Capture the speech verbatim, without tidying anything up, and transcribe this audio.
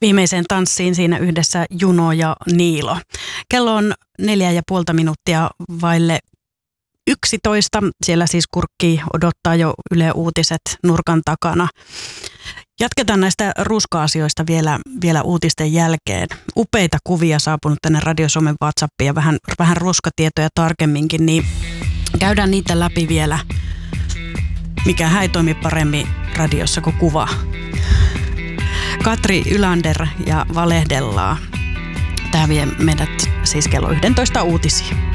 viimeiseen tanssiin siinä yhdessä Juno ja Niilo. Kello on neljä ja puolta minuuttia vaille yksitoista. Siellä siis kurkkii odottaa jo Yle Uutiset nurkan takana. Jatketaan näistä ruska-asioista vielä, vielä uutisten jälkeen. Upeita kuvia saapunut tänne Radio Suomen WhatsAppiin ja vähän, vähän ruskatietoja tarkemminkin, niin käydään niitä läpi vielä. Mikä ei toimi paremmin radiossa kuin kuva. Katri Ylander ja valehdellaan. Tämä vie meidät siis kello yksitoista uutisiin.